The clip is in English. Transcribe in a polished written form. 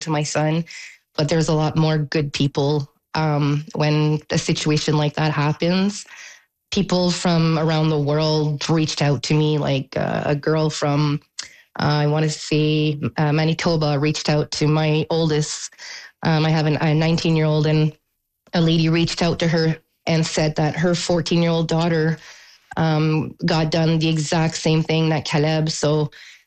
to my son. But there's a lot more good people when a situation like that happens. People from around the world reached out to me, like a girl from, I want to say, Manitoba reached out to my oldest. I have a 19-year-old, and a lady reached out to her and said that her 14-year-old daughter got done the exact same thing that Caleb. So